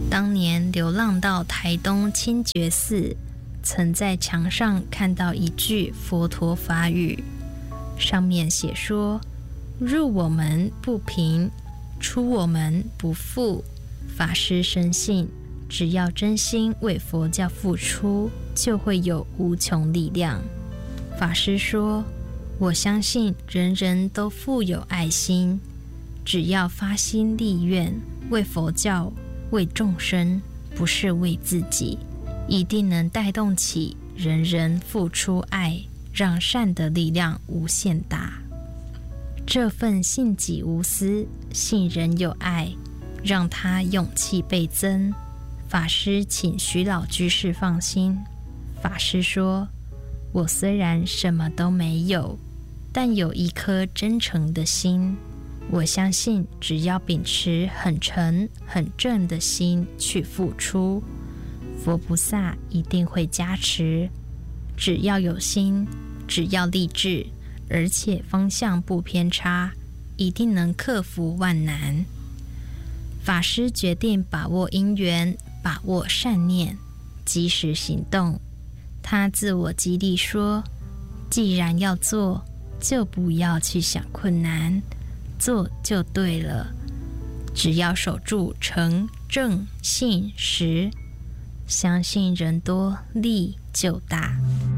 当年流浪到台东清觉寺，曾在墙上看到一句佛陀法语，上面写说：入我门不平，出我门不富。法师深信，只要真心为佛教付出，就会有无穷力量。法师说，我相信人人都富有爱心，只要发心立愿，为佛教为众生，不是为自己，一定能带动起人人付出爱，让善的力量无限大。这份信己无私，信人有爱，让他勇气倍增。法师请徐老居士放心。法师说，我虽然什么都没有，但有一颗真诚的心，我相信只要秉持很诚很正的心去付出，佛菩萨一定会加持。只要有心，只要立志，而且方向不偏差，一定能克服万难。法师决定把握因缘，把握善念，及时行动。他自我激励说，既然要做，就不要去想困难，做就对了。只要守住诚正信实，相信人多力就大。